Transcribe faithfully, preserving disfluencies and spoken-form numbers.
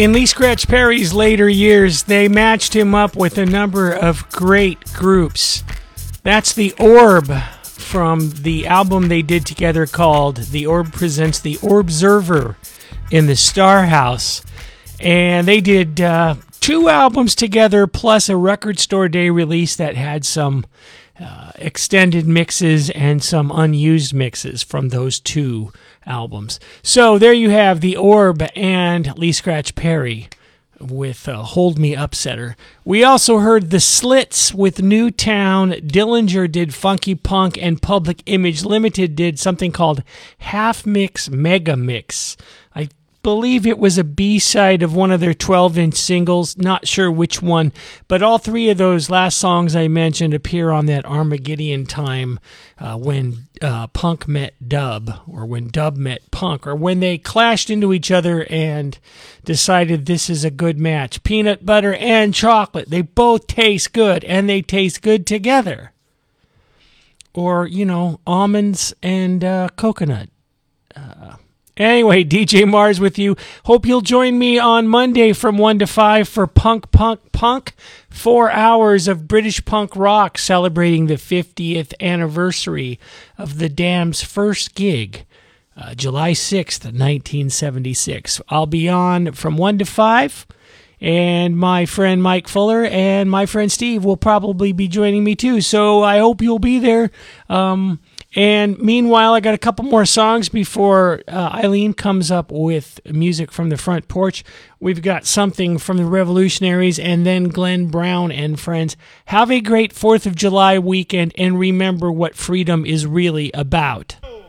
In Lee Scratch Perry's later years, they matched him up with a number of great groups. That's the Orb from the album they did together called The Orb Presents the Orbserver in the Star House. And they did uh, two albums together plus a Record Store Day release that had some uh, extended mixes and some unused mixes from those two albums. So there you have the Orb and Lee Scratch Perry with uh, Hold Me Upsetter. We also heard the Slits with Newtown. Dillinger did Funky Punk, and Public Image Limited did something called Half Mix Mega Mix. I believe it was a B-side of one of their twelve-inch singles. Not sure which one, but all three of those last songs I mentioned appear on that Armageddon time uh, when uh, punk met dub, or when dub met punk, or when they clashed into each other and decided this is a good match. Peanut butter and chocolate, they both taste good, and they taste good together. Or, you know, almonds and uh, coconut. Uh, Anyway, D J Mars with you. Hope you'll join me on Monday from one to five for Punk, Punk, Punk. Four hours of British punk rock celebrating the fiftieth anniversary of the Damned's first gig, uh, July sixth, nineteen seventy-six. I'll be on from one to five, and my friend Mike Fuller and my friend Steve will probably be joining me too, so I hope you'll be there. Um... And meanwhile, I got a couple more songs before uh, Eileen comes up with music from the front porch. We've got something from the Revolutionaries and then Glenn Brown and friends. Have a great fourth of July weekend, and remember what freedom is really about.